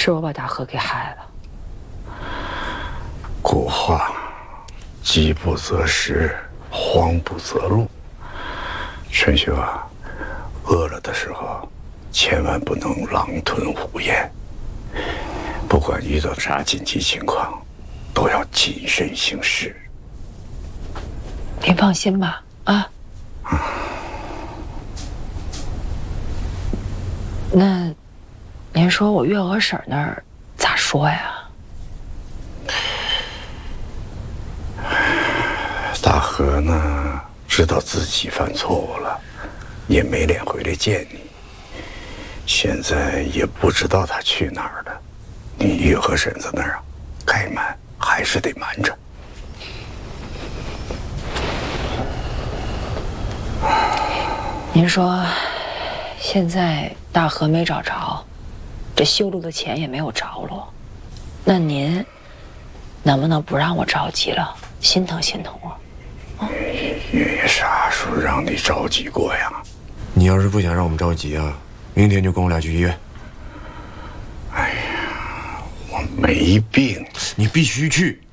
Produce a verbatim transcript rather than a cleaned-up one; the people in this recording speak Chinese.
是我把大河给害了。 古话，饥不择食，慌不择路。春秀啊，饿了的时候，千万不能狼吞虎咽。不管遇到啥紧急情况，都要谨慎行事。 您放心吧，啊。嗯、那，您说我月娥婶那儿咋说呀？ 大河呢，知道自己犯错误了，也没脸回来见你。现在也不知道他去哪儿了。你月娥婶子那儿啊，该瞒还是得瞒着。 您说，现在大河没找着，这修路的钱也没有着落，那您能不能不让我着急了，心疼心疼我？啊、 爷爷啥时候让你着急过呀？ 你要是不想让我们着急啊，明天就跟我俩去医院。 哎呀，我没病， 你必须去。